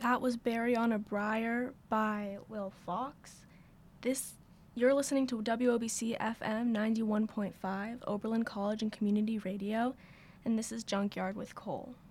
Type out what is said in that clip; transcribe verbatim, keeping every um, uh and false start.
That was Barry on a Briar by Will Fox. This, you're listening to W O B C F M ninety-one point five, Oberlin College and Community Radio, and this is Junkyard with Cole.